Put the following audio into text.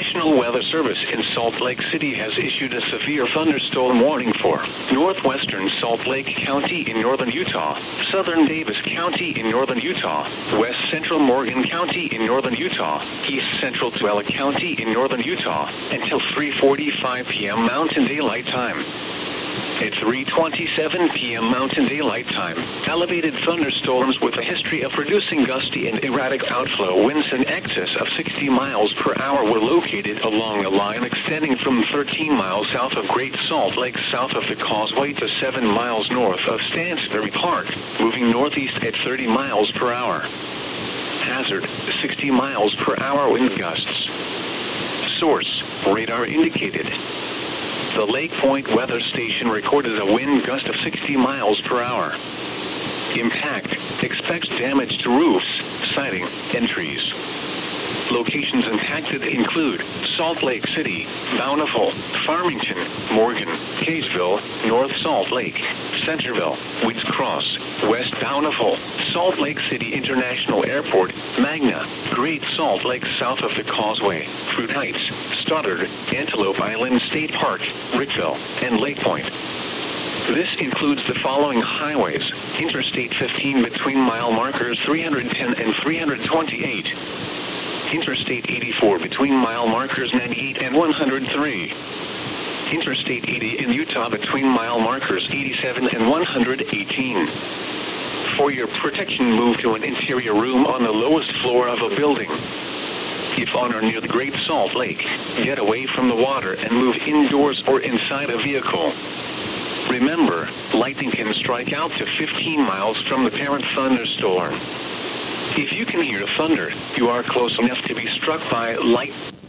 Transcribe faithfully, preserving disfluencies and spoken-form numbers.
National Weather Service in Salt Lake City has issued a severe thunderstorm warning for northwestern Salt Lake County in northern Utah, southern Davis County in northern Utah, west central Morgan County in northern Utah, east central Tuella County in northern Utah, until three forty-five p.m. Mountain Daylight Time. At three twenty-seven p.m. Mountain Daylight Time, elevated thunderstorms with a history of producing gusty and erratic outflow winds in excess of sixty miles per hour were located along a line extending from thirteen miles south of Great Salt Lake south of the Causeway to seven miles north of Stansbury Park, moving northeast at thirty miles per hour. Hazard, sixty miles per hour wind gusts. Source, radar indicated. The Lake Point Weather Station recorded a wind gust of sixty miles per hour. Impact, expects damage to roofs, siding, and trees. Locations impacted include Salt Lake City, Bountiful, Farmington, Morgan, Kaysville, North Salt Lake, Centerville, Woods Cross, West Bountiful, Salt Lake City International Airport, Magna, Great Salt Lake south of the Causeway, Fruit Heights, Stoddard, Antelope Island State Park, Rickville, and Lake Point. This includes the following highways: Interstate fifteen between mile markers three hundred ten and three hundred twenty-eight. Interstate eighty-four between mile markers ninety-eight and one hundred three. Interstate eighty in Utah between mile markers eighty-seven and one hundred eighteen. For your protection, move to an interior room on the lowest floor of a building. If on or near the Great Salt Lake, get away from the water and move indoors or inside a vehicle. Remember, lightning can strike out to fifteen miles from the parent thunderstorm. If you can hear thunder, you are close enough to be struck by light.